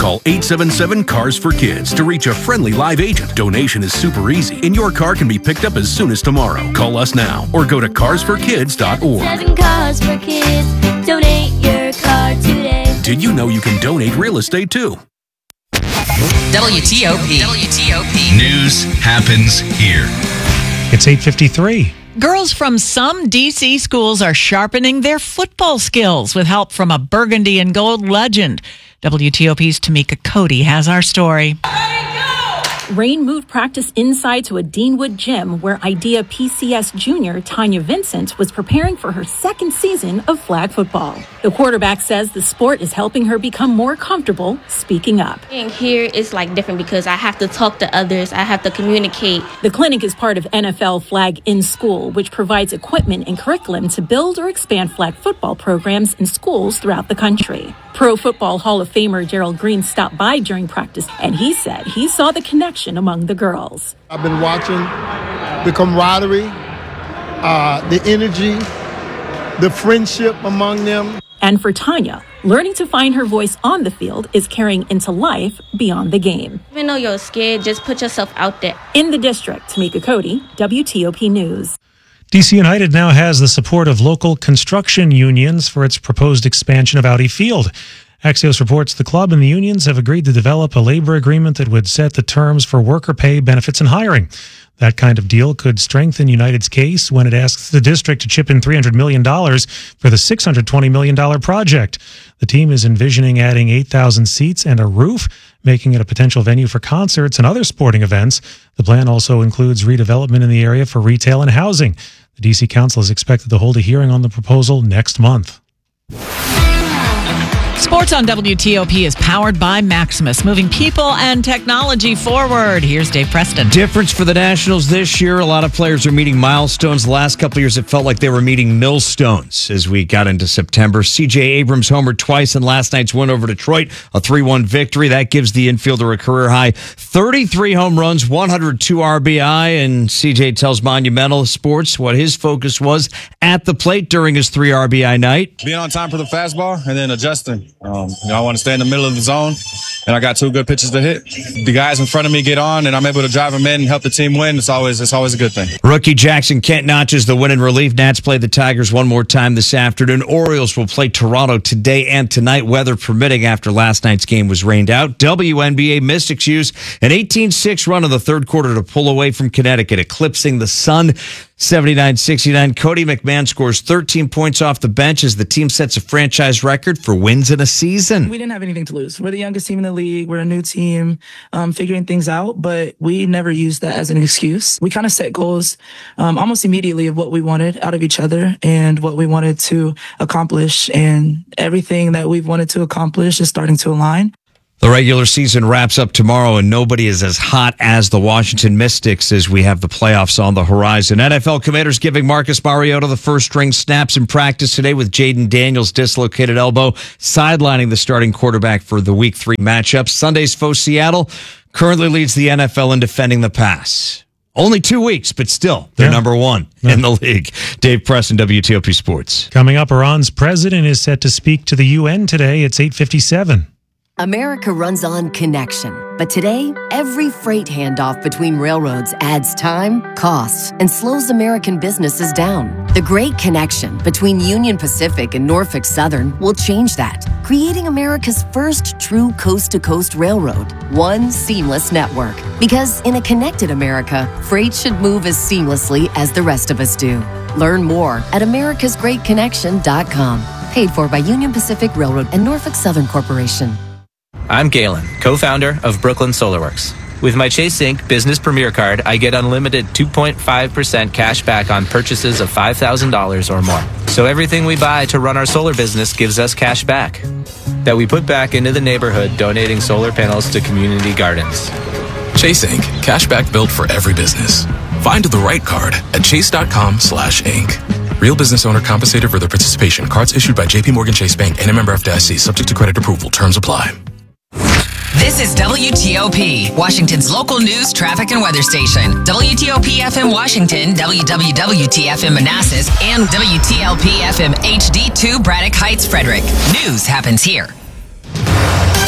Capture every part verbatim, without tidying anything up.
Call eight seven seven, C A R S for Kids to reach a friendly live agent. Donation is super easy, and your car can be picked up as soon as tomorrow. Call us now or go to cars for kids dot org. Seven cars for kids. Donate your car today. Did you know you can donate real estate too? W T O P. W T O P. News happens here. It's eight fifty-three. Girls from some D C schools are sharpening their football skills with help from a burgundy and gold legend. W T O P's Tamika Cody has our story. Rain moved practice inside to a Deanwood gym where Idea P C S junior Tanya Vincent was preparing for her second season of flag football. The quarterback says the sport is helping her become more comfortable speaking up. And here it's like different because I have to talk to others. I have to communicate. The clinic is part of N F L Flag in School, which provides equipment and curriculum to build or expand flag football programs in schools throughout the country. Pro Football Hall of Famer Gerald Green stopped by during practice, and he said he saw the connection among the girls. I've been watching the camaraderie, uh, the energy, the friendship among them. And for Tanya, learning to find her voice on the field is carrying into life beyond the game. Even though you're scared, just put yourself out there. In the district, Tamika Cody, W T O P News. D C United now has the support of local construction unions for its proposed expansion of Audi Field. Axios reports the club and the unions have agreed to develop a labor agreement that would set the terms for worker pay, benefits, and hiring. That kind of deal could strengthen United's case when it asks the district to chip in three hundred million dollars for the six hundred twenty million dollars project. The team is envisioning adding eight thousand seats and a roof, making it a potential venue for concerts and other sporting events. The plan also includes redevelopment in the area for retail and housing. The D C Council is expected to hold a hearing on the proposal next month. Sports on W T O P is powered by Maximus, moving people and technology forward. Here's Dave Preston. Difference for the Nationals this year. A lot of players are meeting milestones. The last couple of years, it felt like they were meeting millstones as we got into September. C J Abrams homered twice in last night's win over Detroit, a three one victory. That gives the infielder a career-high thirty-three home runs, one hundred two R B I, and C J tells Monumental Sports what his focus was at the plate during his three R B I night. Being on time for the fastball and then adjusting. Um, you know, I want to stay in the middle of the zone, and I got two good pitches to hit. The guys in front of me get on, and I'm able to drive them in and help the team win. It's always it's always a good thing. Rookie Jackson Kent notches the win in relief. Nats play the Tigers one more time this afternoon. Orioles will play Toronto today and tonight, weather permitting, after last night's game was rained out. W N B A Mystics use an eighteen six run in the third quarter to pull away from Connecticut, eclipsing the Sun seventy-nine sixty-nine. Cody McMahon scores thirteen points off the bench as the team sets a franchise record for wins in a season. We didn't have anything to lose. We're the youngest team in the league. We're a new team, um, figuring things out, but we never used that as an excuse. We kind of set goals um, almost immediately of what we wanted out of each other and what we wanted to accomplish, and everything that we've wanted to accomplish is starting to align. The regular season wraps up tomorrow, and nobody is as hot as the Washington Mystics as we have the playoffs on the horizon. N F L Commanders giving Marcus Mariota the first string snaps in practice today with Jaden Daniels' dislocated elbow, sidelining the starting quarterback for the week three matchup. Sunday's foe Seattle currently leads the N F L in defending the pass. Only two weeks, but still, they're yeah. number one yeah. in the league. Dave Preston, W T O P Sports. Coming up, Iran's president is set to speak to the U N today. It's eight fifty-seven. America runs on connection, but today, every freight handoff between railroads adds time, costs, and slows American businesses down. The Great Connection between Union Pacific and Norfolk Southern will change that, creating America's first true coast-to-coast railroad, one seamless network. Because in a connected America, freight should move as seamlessly as the rest of us do. Learn more at americas great connection dot com. Paid for by Union Pacific Railroad and Norfolk Southern Corporation. I'm Galen, co-founder of Brooklyn SolarWorks. With my Chase Inc Business Premier Card, I get unlimited two point five percent cash back on purchases of five thousand dollars or more. So everything we buy to run our solar business gives us cash back that we put back into the neighborhood, donating solar panels to community gardens. Chase Inc Cash back built for every business. Find the right card at chase.com slash Inc. Real business owner compensated for their participation. Cards issued by J P Morgan Chase Bank and a member F D I C, subject to credit approval. Terms apply. This is W T O P, Washington's local news, traffic, and weather station. W T O P F M Washington, W W W T F M Manassas, and W T L P F M H D two Braddock Heights, Frederick. News happens here.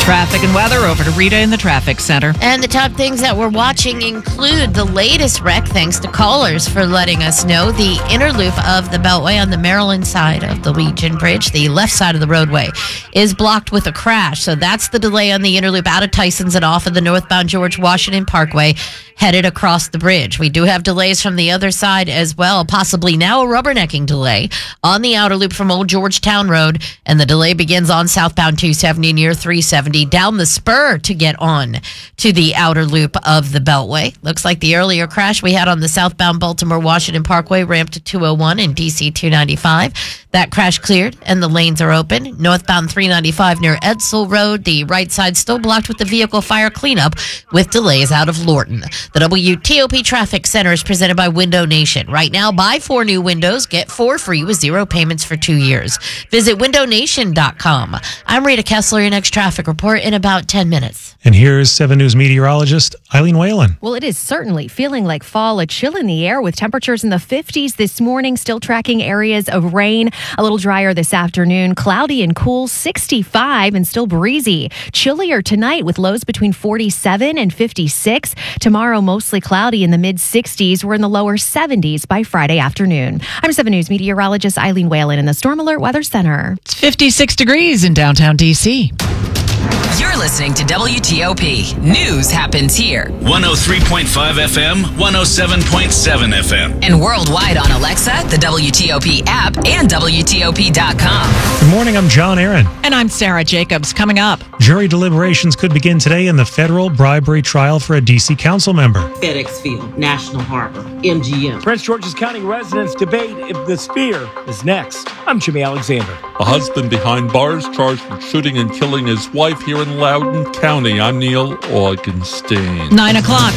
Traffic and weather, over to Rita in the traffic center. And the top things that we're watching include the latest wreck, thanks to callers for letting us know. The inner loop of the Beltway on the Maryland side of the Legion Bridge, the left side of the roadway, is blocked with a crash. So that's the delay on the inner loop out of Tysons and off of the northbound George Washington Parkway, headed across the bridge. We do have delays from the other side as well, possibly now a rubbernecking delay on the outer loop from Old Georgetown Road, and the delay begins on southbound two seventy near three seventy down the spur to get on to the outer loop of the Beltway. Looks like the earlier crash we had on the southbound Baltimore Washington Parkway ramp to two oh one and D C two ninety-five. That crash cleared and the lanes are open. Northbound three ninety-five near Edsel Road, the right side still blocked with the vehicle fire cleanup with delays out of Lorton. The W T O P Traffic Center is presented by Window Nation. Right now, buy four new windows, get four free with zero payments for two years. Visit window nation dot com. I'm Rita Kessler, your next traffic report in about ten minutes. And here's seven News meteorologist Eileen Whalen. Well, it is certainly feeling like fall. A chill in the air with temperatures in the fifties this morning, still tracking areas of rain. A little drier this afternoon, cloudy and cool, sixty-five and still breezy. Chillier tonight with lows between forty-seven and fifty-six. Tomorrow, mostly cloudy in the mid sixties. We're in the lower seventies by Friday afternoon. I'm seven News meteorologist Eileen Whalen in the Storm Alert Weather Center. It's fifty-six degrees in downtown D C. You're listening to W T O P. News happens here. one oh three point five F M, one oh seven point seven F M. And worldwide on Alexa, the W T O P app, and W T O P dot com. Good morning, I'm John Aaron. And I'm Sarah Jacobs. Coming up, jury deliberations could begin today in the federal bribery trial for a D C council member. FedEx Field, National Harbor, M G M. Prince George's County residents debate if the Sphere is next. I'm Jimmy Alexander. A husband behind bars charged with shooting and killing his wife here in Loudoun County. I'm Neil Augenstein. Nine o'clock.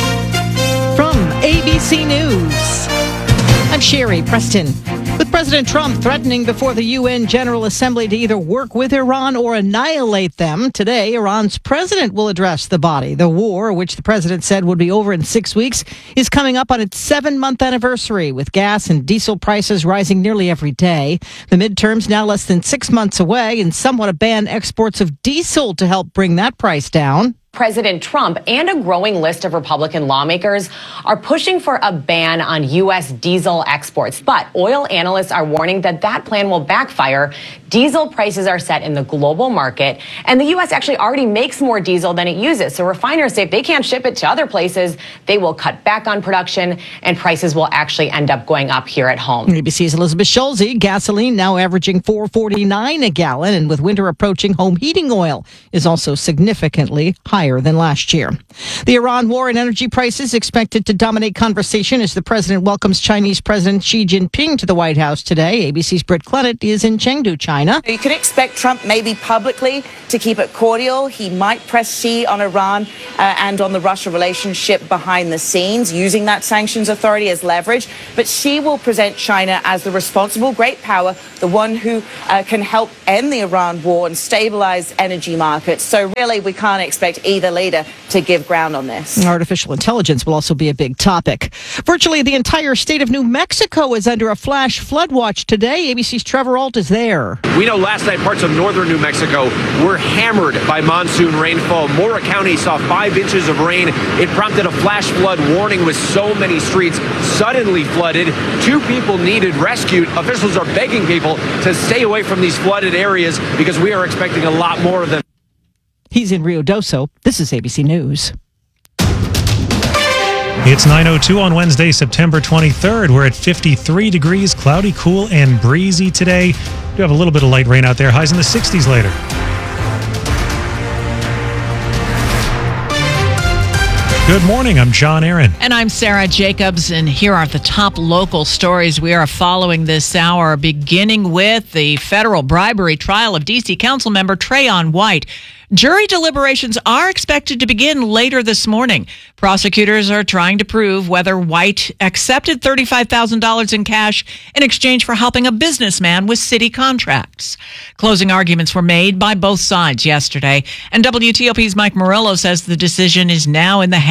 From A B C News, I'm Sherry Preston. With President Trump threatening before the U N General Assembly to either work with Iran or annihilate them, today Iran's president will address the body. The war, which the president said would be over in six weeks, is coming up on its seven-month anniversary, with gas and diesel prices rising nearly every day. The midterms now less than six months away, and some want to ban exports of diesel to help bring that price down. President Trump and a growing list of Republican lawmakers are pushing for a ban on U S diesel exports. But oil analysts are warning that that plan will backfire. Diesel prices are set in the global market, and the U S actually already makes more diesel than it uses. So refiners say if they can't ship it to other places, they will cut back on production, and prices will actually end up going up here at home. A B C's Elizabeth Schulze. Gasoline now averaging four forty-nine a gallon, and with winter approaching, home heating oil is also significantly higher than last year. The Iran war and energy prices expected to dominate conversation as the president welcomes Chinese President Xi Jinping to the White House today. A B C's Britt Clennett is in Chengdu, China. You could expect Trump maybe publicly to keep it cordial. He might press Xi on Iran uh, and on the Russia relationship behind the scenes, using that sanctions authority as leverage. But Xi will present China as the responsible great power, the one who uh, can help end the Iran war and stabilize energy markets. So really, we can't expect either leader to give ground on this. Artificial intelligence will also be a big topic. Virtually the entire state of New Mexico is under a flash flood watch today. A B C's Trevor Ault is there. We know last night parts of northern New Mexico were hammered by monsoon rainfall. Mora County saw five inches of rain. It prompted a flash flood warning with so many streets suddenly flooded. Two people needed rescued. Officials are begging people to stay away from these flooded areas because we are expecting a lot more of them. He's in Rio Doso. This is A B C News. It's nine oh two on Wednesday, September twenty-third. We're at fifty-three degrees, cloudy, cool, and breezy today. We have a little bit of light rain out there. Highs in the sixties later. Good morning, I'm John Aaron. And I'm Sarah Jacobs, and here are the top local stories we are following this hour, beginning with the federal bribery trial of D C Council member Trayon White. Jury deliberations are expected to begin later this morning. Prosecutors are trying to prove whether White accepted thirty-five thousand dollars in cash in exchange for helping a businessman with city contracts. Closing arguments were made by both sides yesterday, and W T O P's Mike Murillo says the decision is now in the hands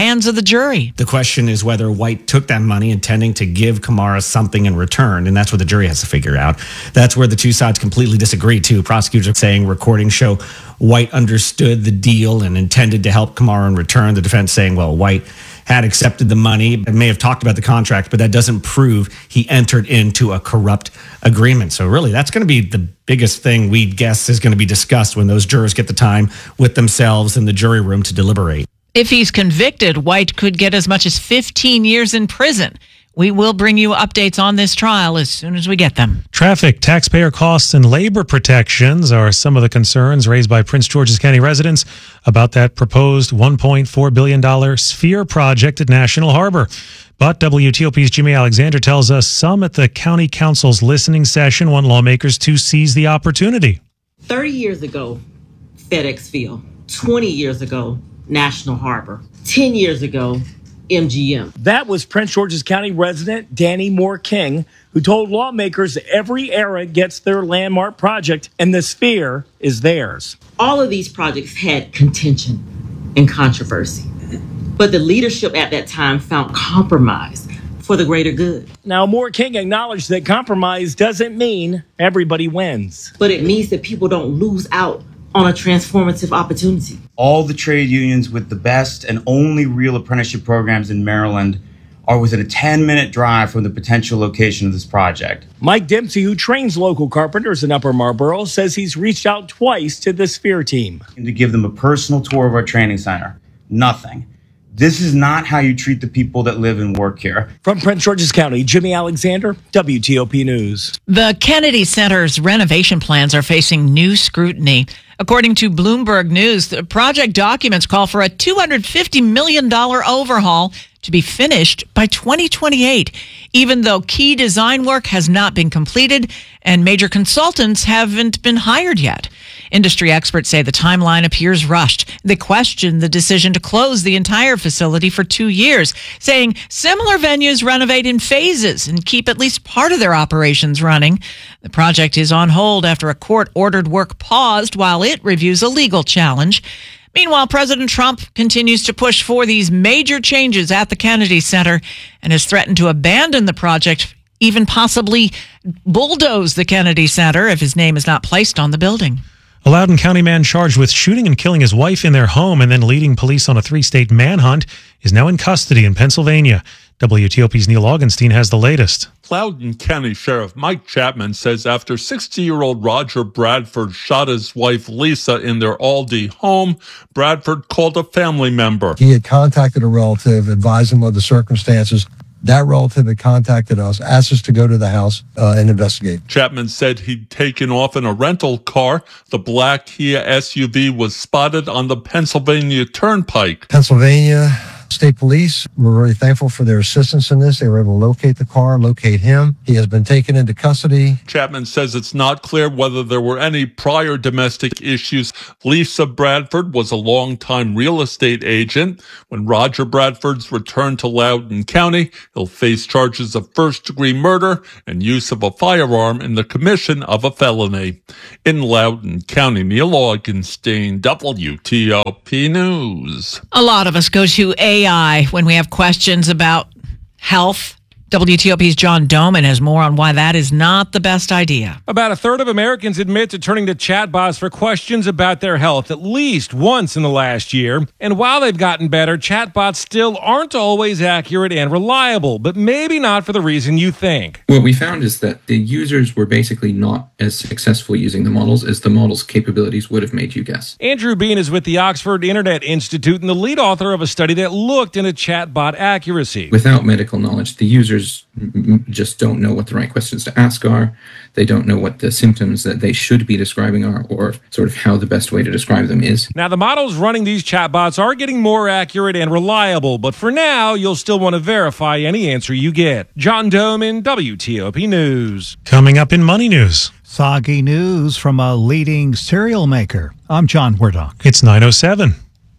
hands of the jury. The question is whether White took that money intending to give Kamara something in return, and that's what the jury has to figure out. That's where the two sides completely disagree, too. Prosecutors are saying recordings show White understood the deal and intended to help Kamara in return. The defense saying, well, White had accepted the money and may have talked about the contract, but that doesn't prove he entered into a corrupt agreement. So really, that's going to be the biggest thing we guess is going to be discussed when those jurors get the time with themselves in the jury room to deliberate. If he's convicted, White could get as much as fifteen years in prison. We will bring you updates on this trial as soon as we get them. Traffic, taxpayer costs, and labor protections are some of the concerns raised by Prince George's County residents about that proposed one point four billion dollars Sphere project at National Harbor. But W T O P's Jimmy Alexander tells us some at the county council's listening session want lawmakers to seize the opportunity. thirty years ago, FedEx Field. twenty years ago, National Harbor. ten years ago, M G M. That was Prince George's County resident Danny Moore King, who told lawmakers every era gets their landmark project and the Sphere is theirs. All of these projects had contention and controversy, but the leadership at that time found compromise for the greater good. Now, Moore King acknowledged that compromise doesn't mean everybody wins, but it means that people don't lose out on a transformative opportunity. All the trade unions with the best and only real apprenticeship programs in Maryland are within a ten-minute drive from the potential location of this project. Mike Dempsey, who trains local carpenters in Upper Marlboro, says he's reached out twice to the Sphere team. And to give them a personal tour of our training center. Nothing. This is not how you treat the people that live and work here. From Prince George's County, Jimmy Alexander, W T O P News. The Kennedy Center's renovation plans are facing new scrutiny. According to Bloomberg News, the project documents call for a two hundred fifty million dollars overhaul to be finished by twenty twenty-eight, even though key design work has not been completed and major consultants haven't been hired yet. Industry experts say the timeline appears rushed. They question the decision to close the entire facility for two years, saying similar venues renovate in phases and keep at least part of their operations running. The project is on hold after a court-ordered work paused while it reviews a legal challenge. Meanwhile, President Trump continues to push for these major changes at the Kennedy Center and has threatened to abandon the project, even possibly bulldoze the Kennedy Center if his name is not placed on the building. A Loudoun County man charged with shooting and killing his wife in their home and then leading police on a three-state manhunt is now in custody in Pennsylvania. W T O P's Neil Augenstein has the latest. Loudoun County Sheriff Mike Chapman says after sixty-year-old Roger Bradford shot his wife Lisa in their Aldie home, Bradford called a family member. He had contacted a relative, advised him of the circumstances. That relative had contacted us, asked us to go to the house uh, and investigate. Chapman said he'd taken off in a rental car. The black Kia S U V was spotted on the Pennsylvania Turnpike. Pennsylvania State Police, we're very thankful for their assistance in this. They were able to locate the car, locate him. He has been taken into custody. Chapman says it's not clear whether there were any prior domestic issues. Lisa Bradford was a longtime real estate agent. When Roger Bradford's returned to Loudoun County, he'll face charges of first-degree murder and use of a firearm in the commission of a felony. In Loudoun County, Neil Augenstein, W T O P News. A lot of us go to A I when we have questions about health. W T O P's John Doman has more on why that is not the best idea. About a third of Americans admit to turning to chatbots for questions about their health at least once in the last year. And while they've gotten better, chatbots still aren't always accurate and reliable, but maybe not for the reason you think. What we found is that the users were basically not as successful using the models as the models' capabilities would have made you guess. Andrew Bean is with the Oxford Internet Institute and the lead author of a study that looked into chatbot accuracy. Without medical knowledge, the users just don't know what the right questions to ask are. They don't know what the symptoms that they should be describing are, or sort of how the best way to describe them is. Now, the models running these chatbots are getting more accurate and reliable, but for now, you'll still want to verify any answer you get. John Doman, W T O P News. Coming up in Money News. Soggy news from a leading cereal maker. I'm John Werdock. It's nine oh seven.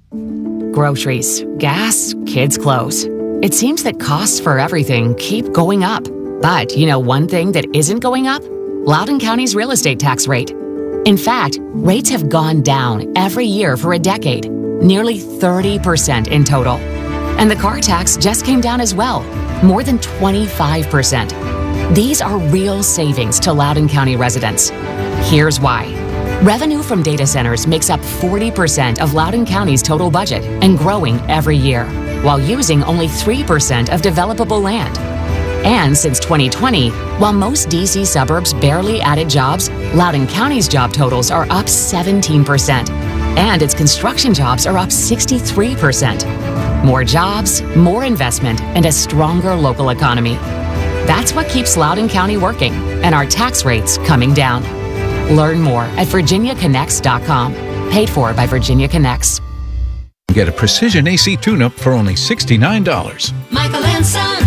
Groceries, gas, kids' clothes. It seems that costs for everything keep going up. But you know one thing that isn't going up? Loudoun County's real estate tax rate. In fact, rates have gone down every year for a decade, nearly thirty percent in total. And the car tax just came down as well, more than twenty-five percent. These are real savings to Loudoun County residents. Here's why. Revenue from data centers makes up forty percent of Loudoun County's total budget and growing every year, while using only three percent of developable land. And since twenty twenty, while most D C suburbs barely added jobs, Loudoun County's job totals are up seventeen percent. And its construction jobs are up sixty-three percent. More jobs, more investment, and a stronger local economy. That's what keeps Loudoun County working and our tax rates coming down. Learn more at virginia connects dot com. Paid for by Virginia Connects. Get a precision A C tune-up for only sixty-nine dollars. Michael and Son.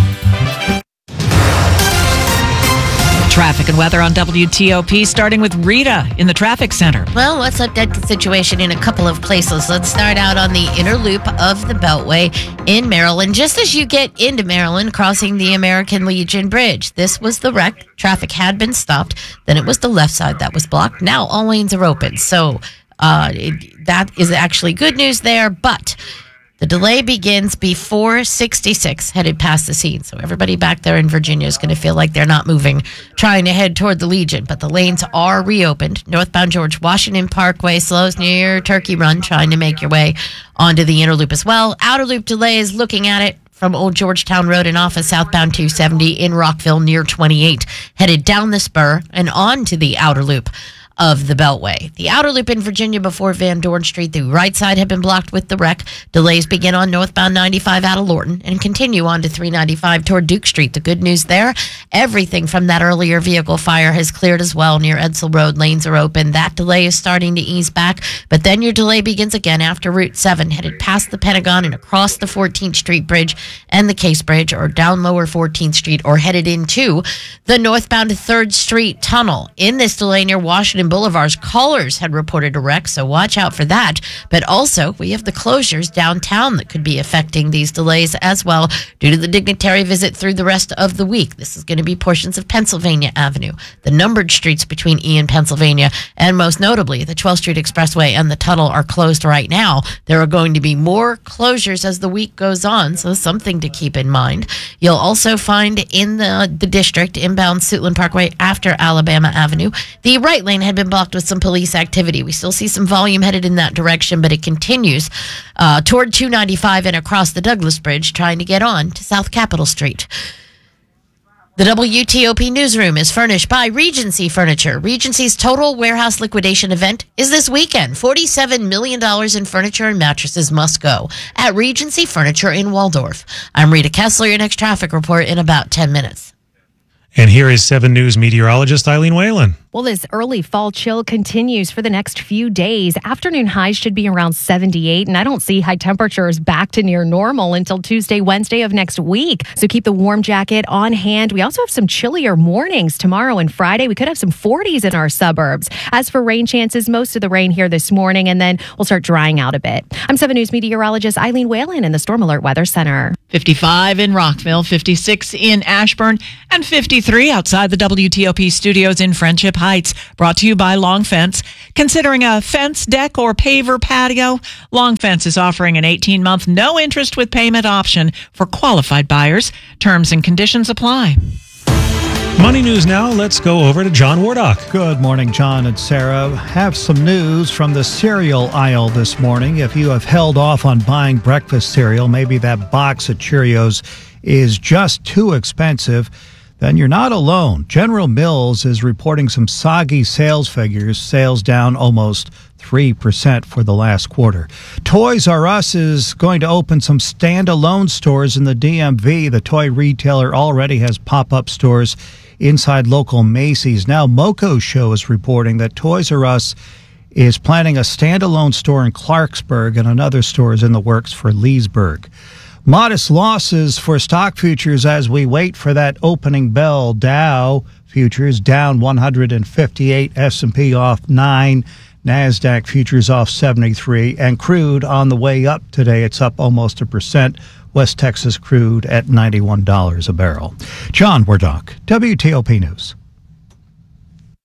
Traffic and weather on W T O P, starting with Rita in the traffic center. Well, let's update the situation in a couple of places. Let's start out on the inner loop of the Beltway in Maryland. Just as you get into Maryland, crossing the American Legion Bridge. This was the wreck. Traffic had been stopped. Then it was the left side that was blocked. Now all lanes are open. So uh, it, that is actually good news there, but the delay begins before sixty-six, headed past the scene. So everybody back there in Virginia is going to feel like they're not moving, trying to head toward the Legion. But the lanes are reopened. Northbound George Washington Parkway slows near Turkey Run, trying to make your way onto the inner loop as well. Outer loop delays, looking at it from Old Georgetown Road and off of southbound two seventy in Rockville near twenty-eight, headed down the spur and on to the outer loop of the Beltway. The outer loop in Virginia before Van Dorn Street, the right side had been blocked with the wreck. Delays begin on northbound ninety-five out of Lorton and continue on to three ninety-five toward Duke Street. The good news there, everything from that earlier vehicle fire has cleared as well near Edsel Road. Lanes are open. That delay is starting to ease back, but then your delay begins again after Route seven, headed past the Pentagon and across the fourteenth Street Bridge and the Case Bridge, or down lower fourteenth Street, or headed into the northbound third Street Tunnel. In this delay near Washington Boulevard's callers had reported a wreck, so watch out for that. But also, we have the closures downtown that could be affecting these delays as well due to the dignitary visit through the rest of the week. This is going to be portions of Pennsylvania Avenue, the numbered streets between E and Pennsylvania, and most notably, the twelfth Street Expressway and the tunnel are closed right now. There are going to be more closures as the week goes on, so something to keep in mind. You'll also find in the, the district, inbound Suitland Parkway after Alabama Avenue, the right lane had been blocked with some police activity. We still see some volume headed in that direction, but it continues uh, toward two ninety-five and across the Douglas Bridge, trying to get on to South Capitol Street. The W T O P newsroom is furnished by Regency Furniture. Regency's total warehouse liquidation event is this weekend. forty-seven million dollars in furniture and mattresses must go at Regency Furniture in Waldorf. I'm Rita Kessler, your next traffic report in about ten minutes. And here is seven News meteorologist Eileen Whalen. Well, this early fall chill continues for the next few days. Afternoon highs should be around seventy-eight, and I don't see high temperatures back to near normal until Tuesday, Wednesday of next week. So keep the warm jacket on hand. We also have some chillier mornings tomorrow and Friday. We could have some forties in our suburbs. As for rain chances, most of the rain here this morning, and then we'll start drying out a bit. I'm seven News meteorologist Eileen Whalen in the Storm Alert Weather Center. fifty-five in Rockville, fifty-six in Ashburn, and fifty-three outside the W T O P studios in Friendship Heights. Brought to you by Long Fence. Considering a fence, deck, or paver patio, Long Fence is offering an eighteen-month no-interest with payment option for qualified buyers. Terms and conditions apply. Money news now. Let's go over to John Wardock. Good morning, John and Sarah. Have some news from the cereal aisle this morning. If you have held off on buying breakfast cereal, maybe that box of Cheerios is just too expensive, then you're not alone. General Mills is reporting some soggy sales figures, sales down almost three percent for the last quarter. Toys R Us is going to open some standalone stores in the D M V. The toy retailer already has pop-up stores inside local Macy's. Now, Moco Show is reporting that Toys R Us is planning a standalone store in Clarksburg, and another store is in the works for Leesburg. Modest losses for stock futures as we wait for that opening bell. Dow futures down one hundred fifty-eight, S and P off nine, NASDAQ futures off seventy-three, and crude on the way up today. It's up almost a percent. West Texas crude at ninety-one dollars a barrel. John Wardock, W T O P News.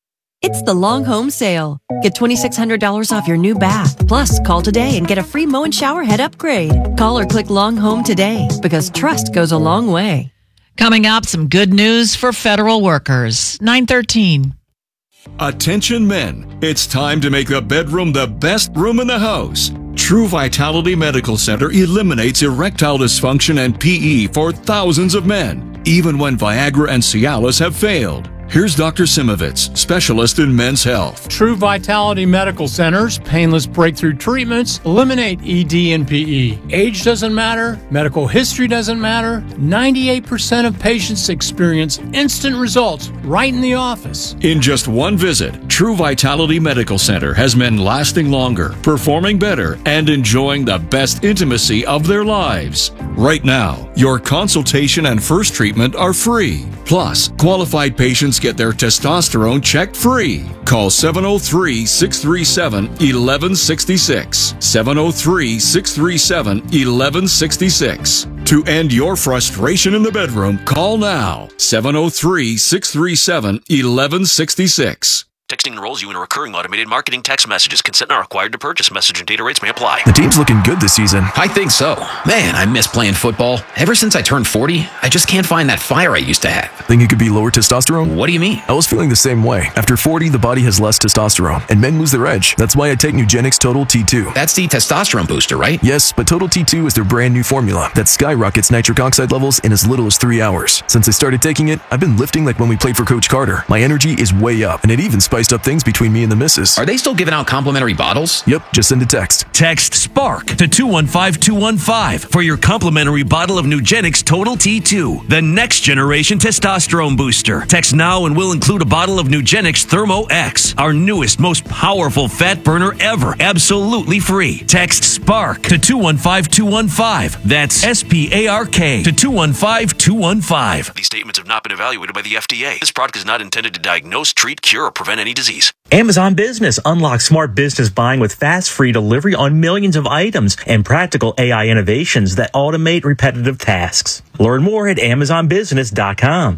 It's the long home sale. Get twenty-six hundred dollars off your new bath. Plus, call today and get a free Mow and Shower head upgrade. Call or click Long Home today because trust goes a long way. Coming up, some good news for federal workers. nine thirteen. Attention men, it's time to make the bedroom the best room in the house. True Vitality Medical Center eliminates erectile dysfunction and P E for thousands of men, even when Viagra and Cialis have failed. Here's Doctor Simovitz, specialist in men's health. True Vitality Medical Center's painless breakthrough treatments eliminate E D and P E. Age doesn't matter. Medical history doesn't matter. ninety-eight percent of patients experience instant results right in the office. In just one visit, True Vitality Medical Center has men lasting longer, performing better, and enjoying the best intimacy of their lives. Right now, your consultation and first treatment are free. Plus, qualified patients get their testosterone checked free. Call seven oh three, six three seven, one one six six. seven oh three, six three seven, one one six six. To end your frustration in the bedroom, call now. seven oh three, six three seven, one one six six. Texting enrolls you in a recurring automated marketing text messages. Consent not required to purchase. Message and data rates may apply. The team's looking good this season. I think so. Man, I miss playing football. Ever since I turned forty, I just can't find that fire I used to have. Think it could be lower testosterone? What do you mean? I was feeling the same way. After forty, the body has less testosterone, and men lose their edge. That's why I take Nugenix Total T two. That's the testosterone booster, right? Yes, but Total T two is their brand new formula that skyrockets nitric oxide levels in as little as three hours. Since I started taking it, I've been lifting like when we played for Coach Carter. My energy is way up, and it even spiced up things between me and the missus. Are they still giving out complimentary bottles? Yep, just send a text. Text SPARK to two one five two one five for your complimentary bottle of Nugenix Total T two, the next generation testosterone booster. Text now and we'll include a bottle of Nugenix Thermo X, our newest, most powerful fat burner ever, absolutely free. Text SPARK to two one five two one five. That's S P A R K to two one five two one five. These statements have not been evaluated by the F D A. This product is not intended to diagnose, treat, cure, or prevent any disease. Amazon Business. Unlock smart business buying with fast, free delivery on millions of items and practical A I innovations that automate repetitive tasks. Learn more at amazon business dot com.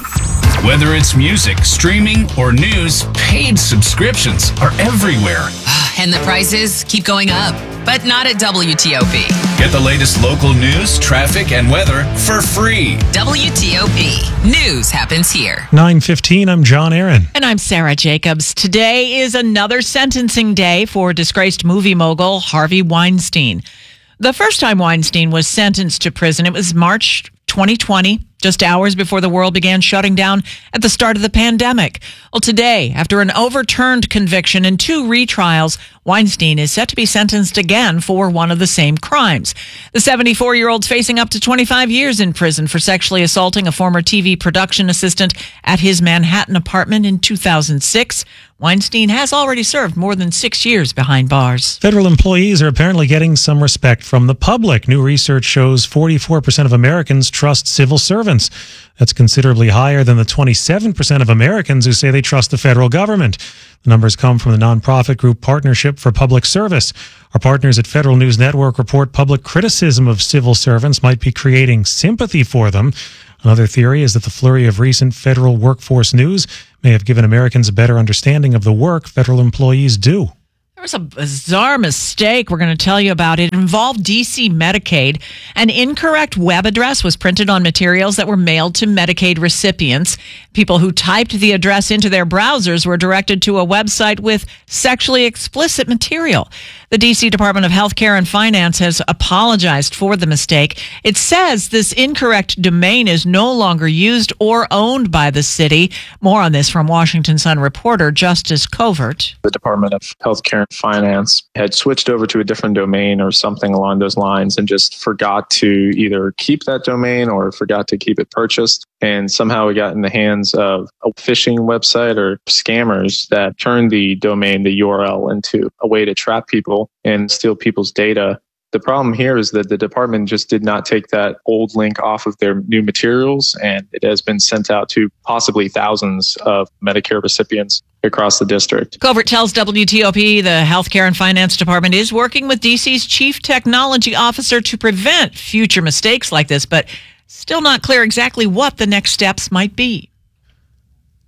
Whether it's music, streaming, or news, paid subscriptions are everywhere. And the prices keep going up, but not at W T O P. Get the latest local news, traffic, and weather for free. W T O P. News happens here. nine fifteen, I'm John Aaron. And I'm Sarah Jacobs. Today is another sentencing day for disgraced movie mogul Harvey Weinstein. The first time Weinstein was sentenced to prison, it was March twenty twenty, just hours before the world began shutting down at the start of the pandemic. Well, today, after an overturned conviction and two retrials, Weinstein is set to be sentenced again for one of the same crimes. The seventy-four-year-old's facing up to twenty-five years in prison for sexually assaulting a former T V production assistant at his Manhattan apartment in two thousand six. Weinstein has already served more than six years behind bars. Federal employees are apparently getting some respect from the public. New research shows forty-four percent of Americans trust civil servants. That's considerably higher than the twenty-seven percent of Americans who say they trust the federal government. The numbers come from the nonprofit group Partnership for Public Service. Our partners at Federal News Network report public criticism of civil servants might be creating sympathy for them. Another theory is that the flurry of recent federal workforce news may have given Americans a better understanding of the work federal employees do. There was a bizarre mistake we're going to tell you about. It involved D C Medicaid. An incorrect web address was printed on materials that were mailed to Medicaid recipients. People who typed the address into their browsers were directed to a website with sexually explicit material. The D C Department of Healthcare and Finance has apologized for the mistake. It says this incorrect domain is no longer used or owned by the city. More on this from Washington Sun reporter Justice Covert. The Department of Healthcare and Finance had switched over to a different domain or something along those lines and just forgot to either keep that domain or forgot to keep it purchased. And somehow we got in the hands of a phishing website or scammers that turned the domain, the U R L, into a way to trap people and steal people's data. The problem here is that the department just did not take that old link off of their new materials, and it has been sent out to possibly thousands of Medicare recipients across the district. Covert tells W T O P the Healthcare and Finance Department is working with D C's Chief Technology Officer to prevent future mistakes like this, but still not clear exactly what the next steps might be.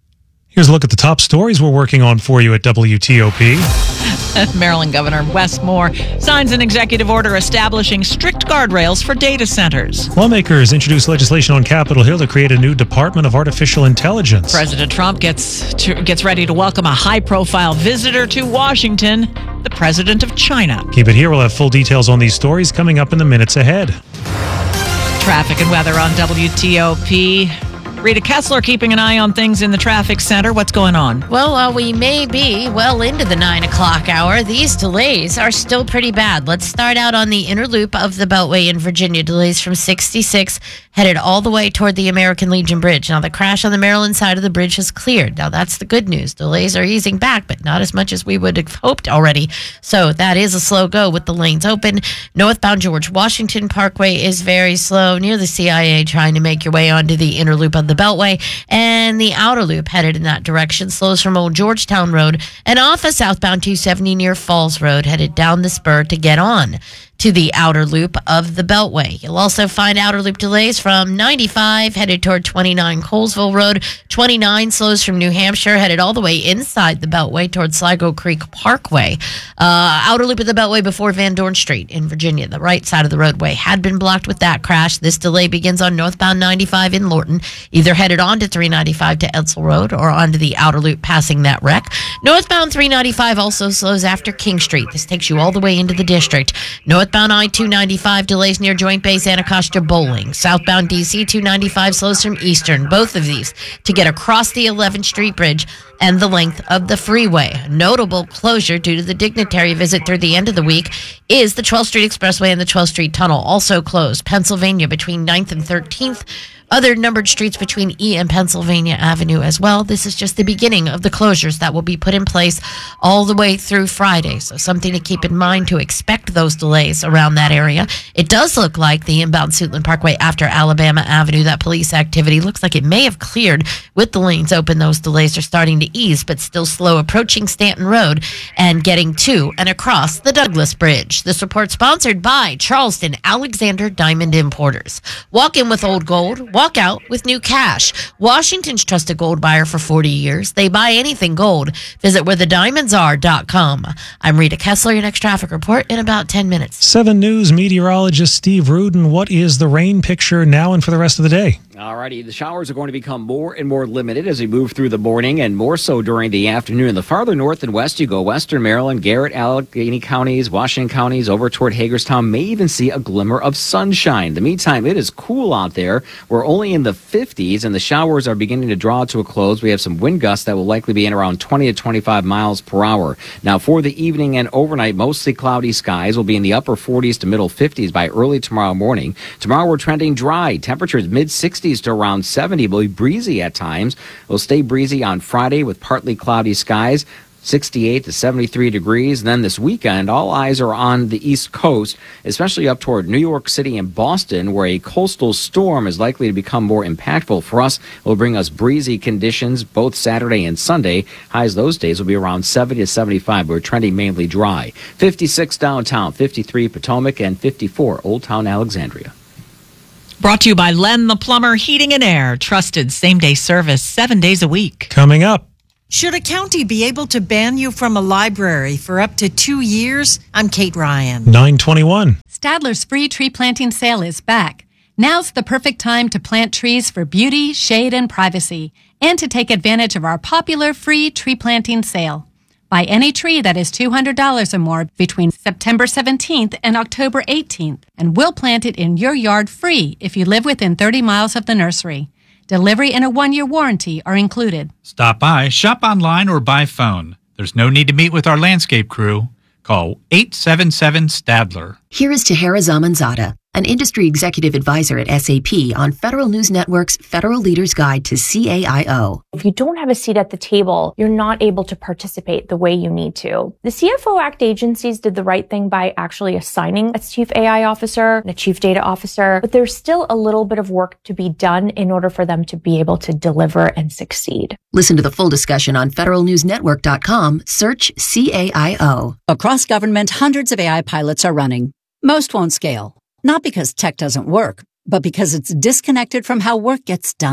Here's a look at the top stories we're working on for you at W T O P. Maryland Governor Wes Moore signs an executive order establishing strict guardrails for data centers. Lawmakers introduced legislation on Capitol Hill to create a new Department of Artificial Intelligence. President Trump gets to, gets ready to welcome a high-profile visitor to Washington, the president of China. Keep it here. We'll have full details on these stories coming up in the minutes ahead. Traffic and weather on W T O P. Rita Kessler keeping an eye on things in the traffic center. What's going on? Well, while we may be well into the nine o'clock hour, these delays are still pretty bad. Let's start out on the inner loop of the Beltway in Virginia. Delays from sixty-six headed all the way toward the American Legion Bridge. Now, the crash on the Maryland side of the bridge has cleared. Now, that's the good news. Delays are easing back, but not as much as we would have hoped already. So that is a slow go with the lanes open. Northbound George Washington Parkway is very slow near the C I A, trying to make your way onto the inner loop of the Beltway, and the outer loop headed in that direction slows from Old Georgetown Road and off of southbound two seventy near Falls Road, headed down the spur to get on to the outer loop of the Beltway. You'll also find outer loop delays from ninety-five headed toward twenty-nine Colesville Road. twenty-nine slows from New Hampshire headed all the way inside the Beltway toward Sligo Creek Parkway. Uh, outer loop of the Beltway before Van Dorn Street in Virginia. The right side of the roadway had been blocked with that crash. This delay begins on northbound ninety-five in Lorton, either headed on to three ninety-five to Edsel Road or onto the outer loop passing that wreck. Northbound three ninety-five also slows after King Street. This takes you all the way into the district. Northbound I two ninety-five delays near Joint Base Anacostia Bowling. Southbound D C two ninety-five slows from Eastern. Both of these to get across the eleventh Street Bridge and the length of the freeway. A notable closure due to the dignitary visit through the end of the week is the twelfth Street Expressway and the twelfth Street Tunnel, also closed. Pennsylvania between ninth and thirteenth. Other numbered streets between E and Pennsylvania Avenue as well. This is just the beginning of the closures that will be put in place all the way through Friday. So something to keep in mind to expect those delays around that area. It does look like the inbound Suitland Parkway after Alabama Avenue, that police activity looks like it may have cleared with the lanes open. Those delays are starting to ease, but still slow approaching Stanton Road and getting to and across the Douglas Bridge. This report sponsored by Charleston Alexander Diamond Importers. Walk in with old gold. Walk out with new cash. Washington's trusted gold buyer for forty years. They buy anything gold. Visit where the diamonds are dot com. I'm Rita Kessler, your next traffic report in about ten minutes. seven News meteorologist Steve Rudin, what is the rain picture now and for the rest of the day? Alrighty, the showers are going to become more and more limited as we move through the morning and more so during the afternoon. The farther north and west you go, western Maryland, Garrett, Allegheny counties, Washington counties, over toward Hagerstown, may even see a glimmer of sunshine. In the meantime, it is cool out there. We're only in the fifties, and the showers are beginning to draw to a close. We have some wind gusts that will likely be in around twenty to twenty-five miles per hour. Now, for the evening and overnight, mostly cloudy skies will be in the upper forties to middle fifties by early tomorrow morning. Tomorrow, we're trending dry. Temperatures mid-sixties to around seventy. Will be breezy at times. It'll stay breezy on Friday with partly cloudy skies. sixty-eight to seventy-three degrees. And then this weekend, all eyes are on the East Coast, especially up toward New York City and Boston, where a coastal storm is likely to become more impactful. For us, it will bring us breezy conditions both Saturday and Sunday. Highs those days will be around seventy to seventy-five. We're trending mainly dry. fifty-six downtown, fifty-three Potomac, and fifty-four Old Town Alexandria. Brought to you by Len the Plumber Heating and Air. Trusted same-day service seven days a week. Coming up. Should a county be able to ban you from a library for up to two years? I'm Kate Ryan. nine twenty-one. Stadler's free tree planting sale is back. Now's the perfect time to plant trees for beauty, shade, and privacy, and to take advantage of our popular free tree planting sale. Buy any tree that is two hundred dollars or more between September seventeenth and October eighteenth, and we'll plant it in your yard free if you live within thirty miles of the nursery. Delivery and a one-year warranty are included. Stop by, shop online, or by phone. There's no need to meet with our landscape crew. Call eight seven seven Stadler. Here is Tahera Zamanzada, an industry executive advisor at S A P on Federal News Network's Federal Leaders Guide to C A I O. If you don't have a seat at the table, you're not able to participate the way you need to. The C F O Act agencies did the right thing by actually assigning a chief A I officer and a chief data officer, but there's still a little bit of work to be done in order for them to be able to deliver and succeed. Listen to the full discussion on federal news network dot com. Search C A I O. Across government, hundreds of A I pilots are running. Most won't scale. Not because tech doesn't work, but because it's disconnected from how work gets done.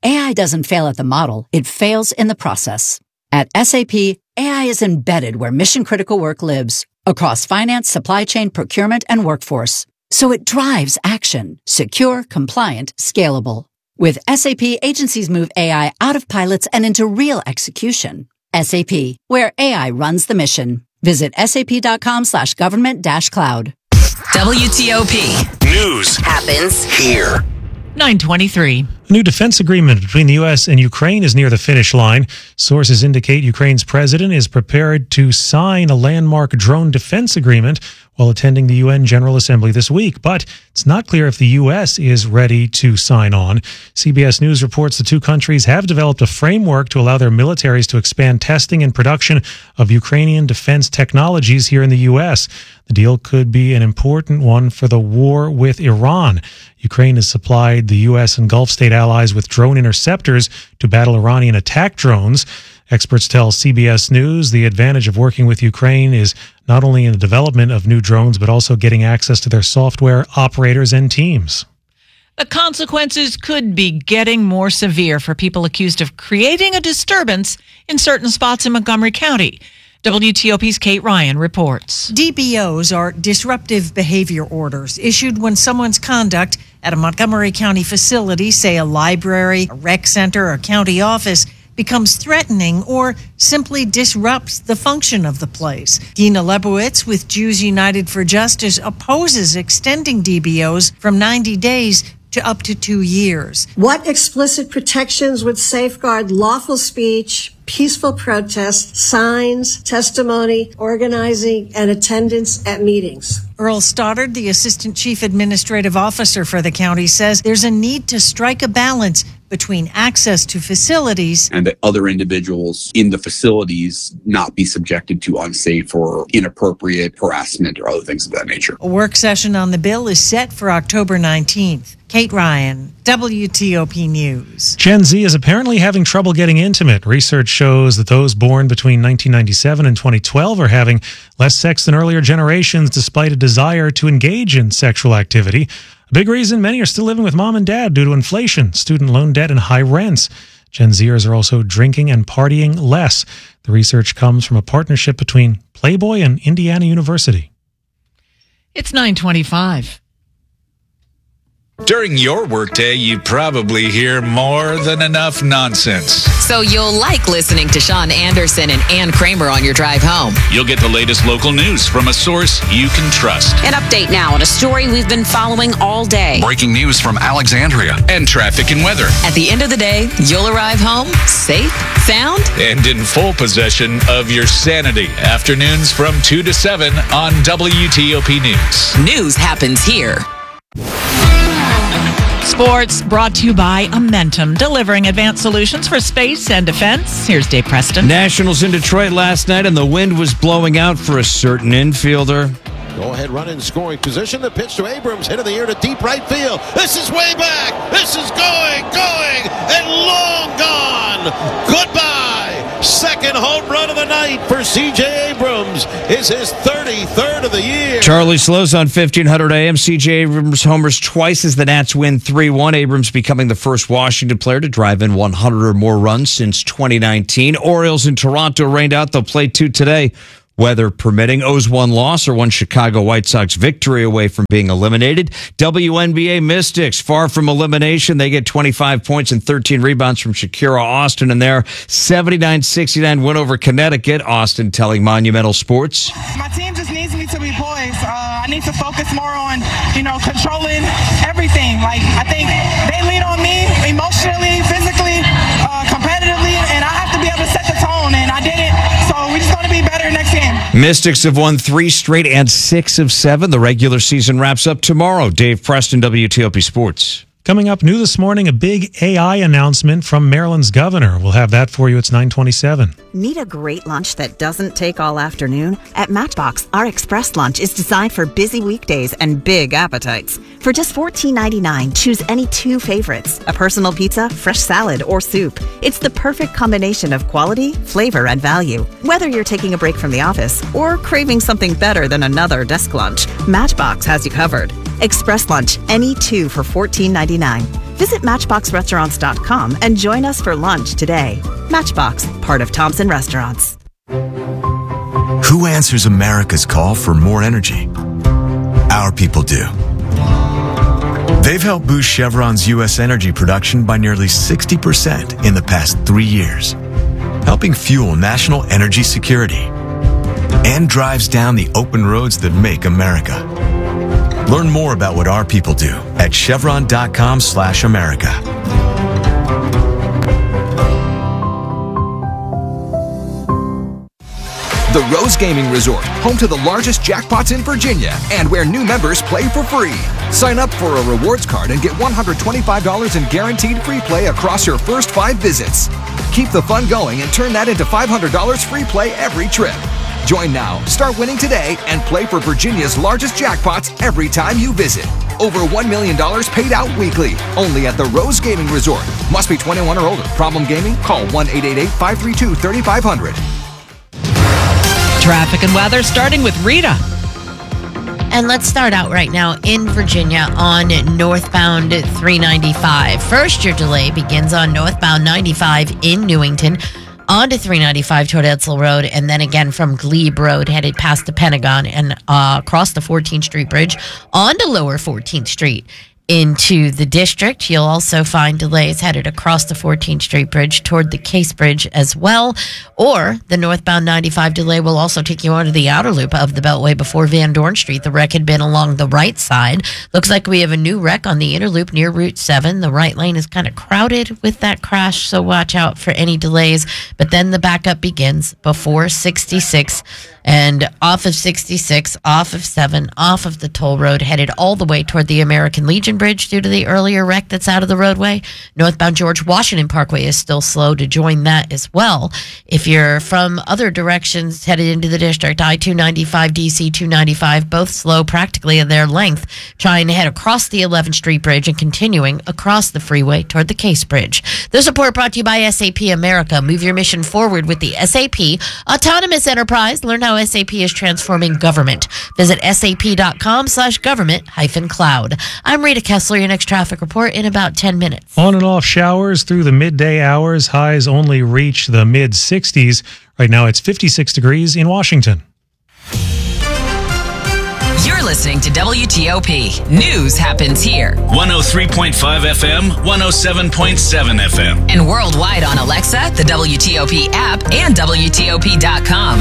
A I doesn't fail at the model, it fails in the process. At S A P, A I is embedded where mission-critical work lives, across finance, supply chain, procurement, and workforce. So it drives action, secure, compliant, scalable. With S A P, agencies move A I out of pilots and into real execution. S A P, where A I runs the mission. Visit sap.com slash government dash cloud. W T O P. News happens here. nine twenty-three. A new defense agreement between the U S and Ukraine is near the finish line. Sources indicate Ukraine's president is prepared to sign a landmark drone defense agreement while attending the U N General Assembly this week. But it's not clear if the U S is ready to sign on. C B S News reports the two countries have developed a framework to allow their militaries to expand testing and production of Ukrainian defense technologies here in the U S. The deal could be an important one for the war with Iran. Ukraine has supplied the U S and Gulf state allies with drone interceptors to battle Iranian attack drones. Experts tell C B S News the advantage of working with Ukraine is not only in the development of new drones, but also getting access to their software, operators, and teams. The consequences could be getting more severe for people accused of creating a disturbance in certain spots in Montgomery County. W T O P's Kate Ryan reports. D B Os are disruptive behavior orders issued when someone's conduct at a Montgomery County facility, say a library, a rec center, or county office, becomes threatening or simply disrupts the function of the place. Dina Lebowitz with Jews United for Justice opposes extending D B Os from ninety days to up to two years. What explicit protections would safeguard lawful speech, peaceful protest, signs, testimony, organizing, and attendance at meetings? Earl Stoddard, the Assistant Chief Administrative Officer for the county, says there's a need to strike a balance between access to facilities and that other individuals in the facilities not be subjected to unsafe or inappropriate harassment or other things of that nature. A work session on the bill is set for October nineteenth. Kate Ryan, W T O P News. Gen Z is apparently having trouble getting intimate. Research shows that those born between nineteen ninety-seven and twenty twelve are having less sex than earlier generations despite a desire to engage in sexual activity. A big reason many are still living with mom and dad due to inflation, student loan debt, and high rents. Gen Zers are also drinking and partying less. The research comes from a partnership between Playboy and Indiana University. It's nine twenty-five. During your workday, you probably hear more than enough nonsense. So you'll like listening to Sean Anderson and Ann Kramer on your drive home. You'll get the latest local news from a source you can trust. An update now on a story we've been following all day. Breaking news from Alexandria and traffic and weather. At the end of the day, you'll arrive home safe, sound, and in full possession of your sanity. Afternoons from two to seven on W T O P News. News happens here. Sports brought to you by Amentum, delivering advanced solutions for space and defense. Here's Dave Preston. Nationals in Detroit last night, and the wind was blowing out for a certain infielder. Go ahead, run in scoring position. The pitch to Abrams, hit in the air to deep right field. This is way back. This is going, going, and long gone. Goodbye. Second home run of the night for C J Abrams. Is his thirty-third of the year. Charlie Slows on fifteen hundred A M. C J Abrams homers twice as the Nats win three one. Abrams becoming the first Washington player to drive in one hundred or more runs since twenty nineteen. Orioles in Toronto rained out. They'll play two today. Weather permitting. O's one loss or one Chicago White Sox victory away from being eliminated. W N B A Mystics, far from elimination. They get twenty-five points and thirteen rebounds from Shakira Austin in their seventy-nine sixty-nine win over Connecticut. Austin telling Monumental Sports. My team just needs me to be poised. Uh, I need to focus more on, you know, controlling everything. Like, I think they lean on me emotionally, physically, uh, competitively, and I have to be able to set the tone, and I didn't. So we just want to be better next game. Mystics have won three straight and six of seven. The regular season wraps up tomorrow. Dave Preston, W T O P Sports. Coming up new this morning, a big A I announcement from Maryland's governor. We'll have that for you. It's nine twenty-seven. Need a great lunch that doesn't take all afternoon? At Matchbox, our express lunch is designed for busy weekdays and big appetites. For just fourteen ninety-nine, choose any two favorites, a personal pizza, fresh salad, or soup. It's the perfect combination of quality, flavor, and value. Whether you're taking a break from the office or craving something better than another desk lunch, Matchbox has you covered. Express lunch, any two for fourteen ninety-nine. Visit matchbox restaurants dot com and join us for lunch today. Matchbox, part of Thompson Restaurants. Who answers America's call for more energy? Our people do. They've helped boost Chevron's U S energy production by nearly sixty percent in the past three years, helping fuel national energy security, and drives down the open roads that make America. Learn more about what our people do at chevron.com slash America. The Rose Gaming Resort, home to the largest jackpots in Virginia and where new members play for free. Sign up for a rewards card and get one hundred twenty-five dollars in guaranteed free play across your first five visits. Keep the fun going and turn that into five hundred dollars free play every trip. Join now, start winning today, and play for Virginia's largest jackpots every time you visit. Over one million dollars paid out weekly, only at the Rose Gaming Resort. Must be twenty-one or older. Problem gaming? Call one eight eight eight, five three two, three five zero zero. Traffic and weather starting with Rita. And let's start out right now in Virginia on northbound three ninety-five. First, your delay begins on northbound ninety-five in Newington, onto three ninety-five toward Edsel Road, and then again from Glebe Road headed past the Pentagon and uh, across the fourteenth Street Bridge onto lower fourteenth Street into the district. You'll also find delays headed across the fourteenth Street Bridge toward the Case Bridge as well. Or the northbound ninety-five delay will also take you onto the outer loop of the Beltway before Van Dorn Street. The wreck had been along the right side. Looks like we have a new wreck on the inner loop near Route seven. The right lane is kind of crowded with that crash, so watch out for any delays. But then the backup begins before sixty-six and off of sixty-six, off of seven, off of the toll road, headed all the way toward the American Legion Bridge due to the earlier wreck that's out of the roadway. Northbound George Washington Parkway is still slow to join that as well. If you're from other directions headed into the district, I two ninety-five, D C two ninety-five, both slow practically in their length, trying to head across the eleventh Street Bridge and continuing across the freeway toward the Case Bridge. This report brought to you by S A P America. Move your mission forward with the S A P Autonomous Enterprise. Learn how S A P is transforming government. Visit sap.com slash government hyphen cloud. I'm Rita Kessler, your next traffic report in about ten minutes. On and off showers through the midday hours. Highs only reach the mid sixties. Right now it's fifty-six degrees in Washington. You're listening to W T O P. News happens here. one oh three point five F M, one oh seven point seven F M. And worldwide on Alexa, the W T O P app, and W T O P dot com.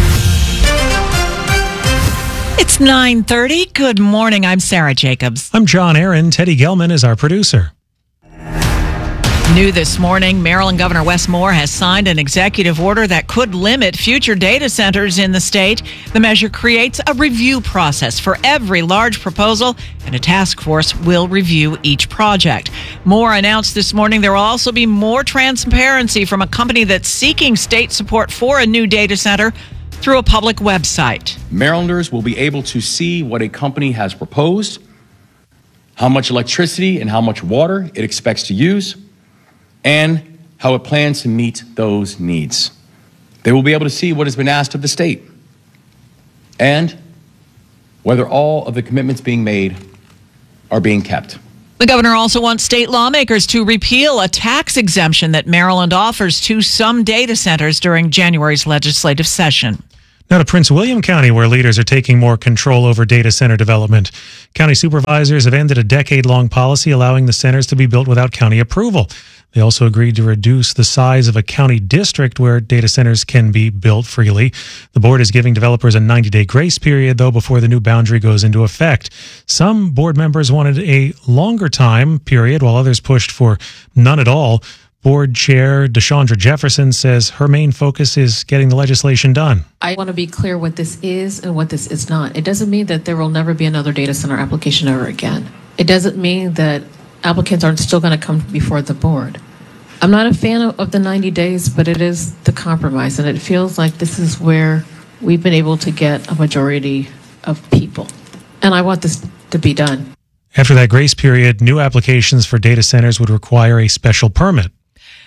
It's nine thirty. Good morning. I'm Sarah Jacobs. I'm John Aaron. Teddy Gelman is our producer. New this morning, Maryland Governor Wes Moore has signed an executive order that could limit future data centers in the state. The measure creates a review process for every large proposal, and a task force will review each project. Moore announced this morning there will also be more transparency from a company that's seeking state support for a new data center through a public website. Marylanders will be able to see what a company has proposed, how much electricity and how much water it expects to use, and how it plans to meet those needs. They will be able to see what has been asked of the state and whether all of the commitments being made are being kept. The governor also wants state lawmakers to repeal a tax exemption that Maryland offers to some data centers during January's legislative session. Now to Prince William County, where leaders are taking more control over data center development. County supervisors have ended a decade-long policy allowing the centers to be built without county approval. They also agreed to reduce the size of a county district where data centers can be built freely. The board is giving developers a ninety-day grace period, though, before the new boundary goes into effect. Some board members wanted a longer time period, while others pushed for none at all. Board Chair Deshandra Jefferson says her main focus is getting the legislation done. I want to be clear what this is and what this is not. It doesn't mean that there will never be another data center application ever again. It doesn't mean that applicants aren't still going to come before the board. I'm not a fan of the ninety days, but it is the compromise, and it feels like this is where we've been able to get a majority of people. And I want this to be done. After that grace period, new applications for data centers would require a special permit.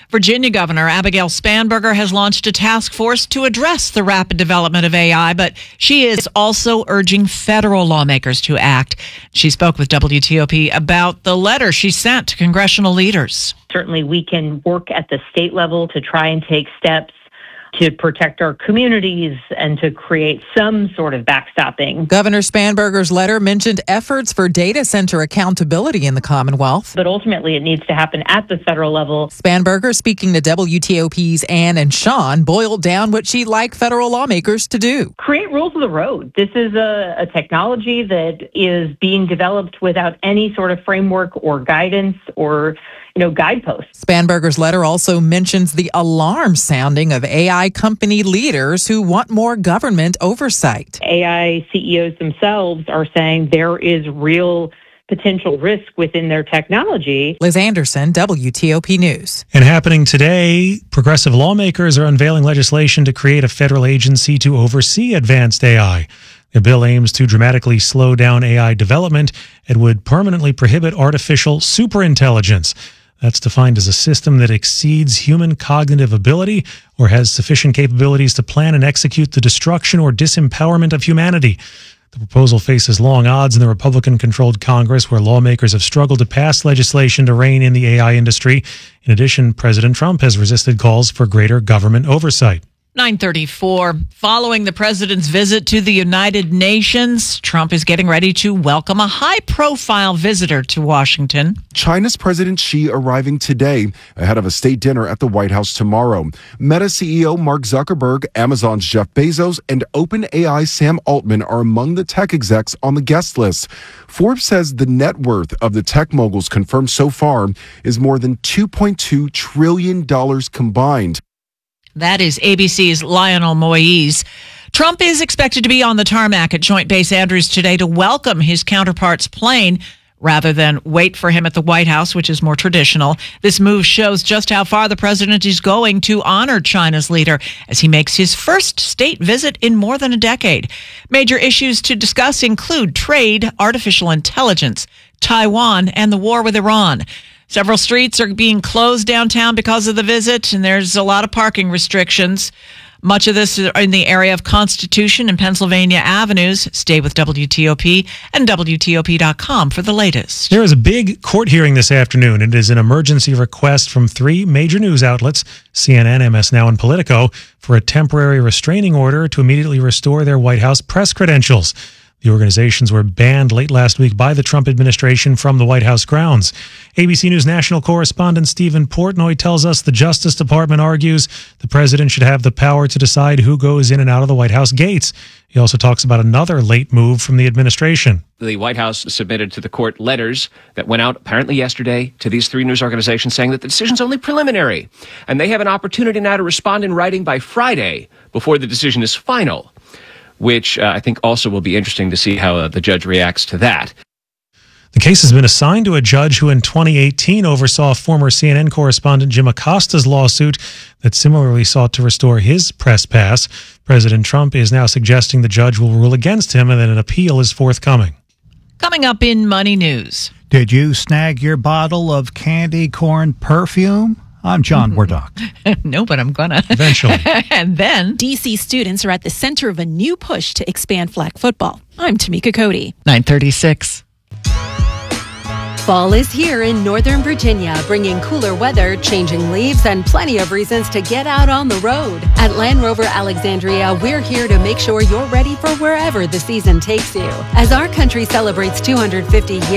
Virginia Governor Abigail Spanberger has launched a task force to address the rapid development of A I, but she is also urging federal lawmakers to act. She spoke with W T O P about the letter she sent to congressional leaders. Certainly, we can work at the state level to try and take steps to protect our communities and to create some sort of backstopping. Governor Spanberger's letter mentioned efforts for data center accountability in the Commonwealth. But ultimately, it needs to happen at the federal level. Spanberger, speaking to W T O P's Ann and Sean, boiled down what she'd like federal lawmakers to do. Create rules of the road. This is a, a technology that is being developed without any sort of framework or guidance or you know, guideposts. Spanberger's letter also mentions the alarm sounding of A I company leaders who want more government oversight. A I C E Os themselves are saying there is real potential risk within their technology. Liz Anderson, W T O P News. And happening today, progressive lawmakers are unveiling legislation to create a federal agency to oversee advanced A I. The bill aims to dramatically slow down A I development and would permanently prohibit artificial superintelligence. That's defined as a system that exceeds human cognitive ability or has sufficient capabilities to plan and execute the destruction or disempowerment of humanity. The proposal faces long odds in the Republican-controlled Congress, where lawmakers have struggled to pass legislation to rein in the A I industry. In addition, President Trump has resisted calls for greater government oversight. nine thirty-four. Following the president's visit to the United Nations, Trump is getting ready to welcome a high-profile visitor to Washington. China's President Xi arriving today ahead of a state dinner at the White House tomorrow. Meta C E O Mark Zuckerberg, Amazon's Jeff Bezos, and OpenAI Sam Altman are among the tech execs on the guest list. Forbes says the net worth of the tech moguls confirmed so far is more than two point two trillion dollars combined. That is A B C's Lionel Moise. Trump is expected to be on the tarmac at Joint Base Andrews today to welcome his counterpart's plane rather than wait for him at the White House, which is more traditional. This move shows just how far the president is going to honor China's leader as he makes his first state visit in more than a decade. Major issues to discuss include trade, artificial intelligence, Taiwan, and the war with Iran. Several streets are being closed downtown because of the visit, and there's a lot of parking restrictions. Much of this is in the area of Constitution and Pennsylvania Avenues. Stay with W T O P and W T O P dot com for the latest. There is a big court hearing this afternoon. It is an emergency request from three major news outlets, C N N, M S Now, and Politico, for a temporary restraining order to immediately restore their White House press credentials. The organizations were banned late last week by the Trump administration from the White House grounds. A B C News national correspondent Stephen Portnoy tells us the Justice Department argues the president should have the power to decide who goes in and out of the White House gates. He also talks about another late move from the administration. The White House submitted to the court letters that went out apparently yesterday to these three news organizations saying that the decision's only preliminary, and they have an opportunity now to respond in writing by Friday before the decision is final, which uh, I think also will be interesting to see how uh, the judge reacts to that. The case has been assigned to a judge who in twenty eighteen oversaw former C N N correspondent Jim Acosta's lawsuit that similarly sought to restore his press pass. President Trump is now suggesting the judge will rule against him and that an appeal is forthcoming. Coming up in Money News. Did you snag your bottle of candy corn perfume? I'm John Wardock. No, but I'm gonna. Eventually. And then D C students are at the center of a new push to expand flag football. I'm Tamika Cody. nine thirty-six. Fall is here in Northern Virginia, bringing cooler weather, changing leaves, and plenty of reasons to get out on the road. At Land Rover Alexandria, we're here to make sure you're ready for wherever the season takes you. As our country celebrates two hundred fifty years